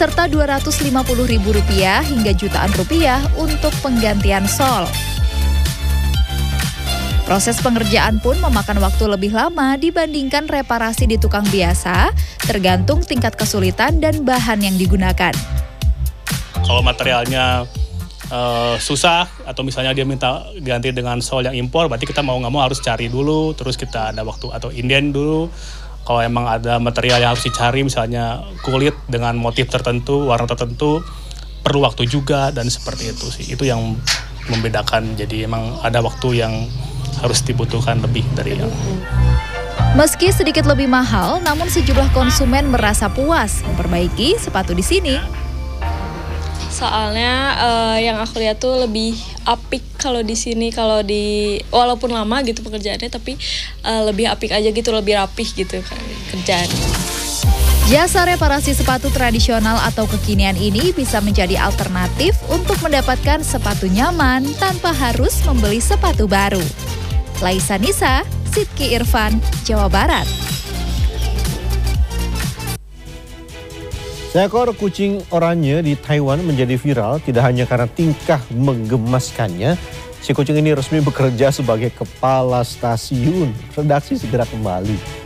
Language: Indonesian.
serta Rp250.000 hingga jutaan rupiah untuk penggantian sol. Proses pengerjaan pun memakan waktu lebih lama dibandingkan reparasi di tukang biasa, tergantung tingkat kesulitan dan bahan yang digunakan. Kalau materialnya susah atau misalnya dia minta ganti dengan sol yang impor, berarti kita mau nggak mau harus cari dulu, terus kita ada waktu atau inden dulu. Kalau emang ada material yang harus dicari, misalnya kulit dengan motif tertentu, warna tertentu, perlu waktu juga, dan seperti itu sih. Itu yang membedakan, jadi emang ada waktu yang harus dibutuhkan lebih dari yang. Meski sedikit lebih mahal, namun sejumlah konsumen merasa puas memperbaiki sepatu di sini. Soalnya yang aku lihat tuh lebih apik kalau di sini, walaupun lama gitu pekerjaannya, tapi lebih apik aja gitu, lebih rapih gitu kerjaan. Jasa reparasi sepatu tradisional atau kekinian ini bisa menjadi alternatif untuk mendapatkan sepatu nyaman tanpa harus membeli sepatu baru. Laisa Nisa, Sidki Irfan, Jawa Barat. Seekor kucing oranye di Taiwan menjadi viral tidak hanya karena tingkah menggemaskannya. Si kucing ini resmi bekerja sebagai kepala stasiun. Redaksi segera kembali.